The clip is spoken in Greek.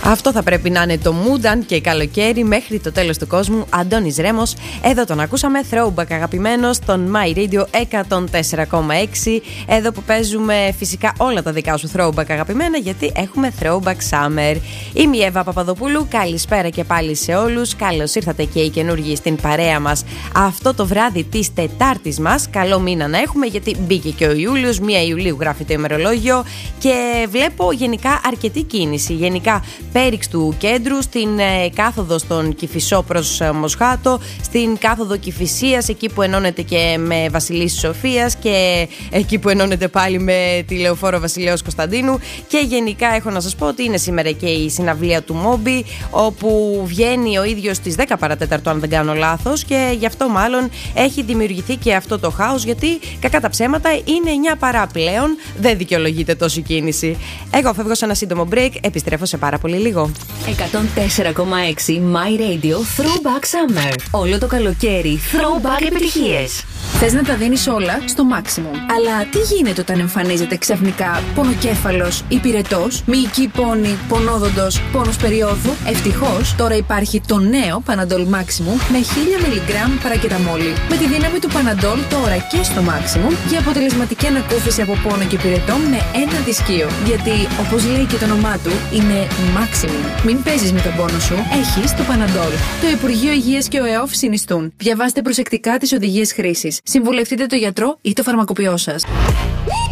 Αυτό θα πρέπει να είναι το mood, αν και καλοκαίρι μέχρι το τέλος του κόσμου. Αντώνης Ρέμος, εδώ τον ακούσαμε. Throwback αγαπημένος, στον My Radio 104,6. Εδώ που παίζουμε φυσικά όλα τα δικά σου throwback αγαπημένα, γιατί έχουμε Throwback Summer. Είμαι η Εύα Παπαδοπούλου. Καλησπέρα και πάλι σε όλους. Καλώς ήρθατε και οι καινούργοι στην παρέα μας αυτό το βράδυ της Τετάρτης μας. Καλό μήνα να έχουμε, γιατί μπήκε και ο Ιούλιος. 1 Ιουλίου γράφει το ημερολόγιο και βλέπω γενικά αρκετή κίνηση. Γενικά πέριξ του κέντρου, στην κάθοδο στον Κηφισό προς Μοσχάτο, στην κάθοδο Κηφισίας, εκεί που ενώνεται και με Βασιλής Σοφίας και εκεί που ενώνεται πάλι με τη Λεωφόρο Βασιλέως Κωνσταντίνου. Και γενικά έχω να σας πω ότι είναι σήμερα και η συναυλία του Μόμπι, όπου βγαίνει ο ίδιος στις 10 παρατέταρτο, αν δεν κάνω λάθος, και γι' αυτό μάλλον έχει δημιουργηθεί και αυτό το χάος, γιατί κακά τα ψέματα είναι 9 παρά πλέον, δεν δικαιολογείται τόση κίνηση. Εγώ φεύγω σε ένα σύντομο break, επιστρέφω σε πάρα πολύ λίγο. 104,6 My Radio Throwback Summer. Όλο το καλοκαίρι Throwback επιτυχίες. Θες να τα δίνεις όλα στο maximum. Αλλά τι γίνεται όταν εμφανίζεται ξαφνικά πονοκέφαλος, υπηρετός, μυϊκή πόνη, πονόδοντος, πόνος περίοδου? Ευτυχώς τώρα υπάρχει το νέο Panadol Maximum με 1000 mg παρακεταμόλη. Με τη δύναμη του Panadol τώρα και στο maximum για αποτελεσματική ανακούφιση από πόνο και πυρετό με ένα δισκείο. Γιατί, όπως λέει και το όνομά του, είναι maximum. Μην παίζεις με τον πόνο σου, έχεις το Panadol. Το Υπουργείο Υγείας και ο ΕΟΦ συνιστούν. Διαβάστε προσεκτικά τις οδηγίες χρήσης. Συμβουλευτείτε το γιατρό ή το φαρμακοποιό σας.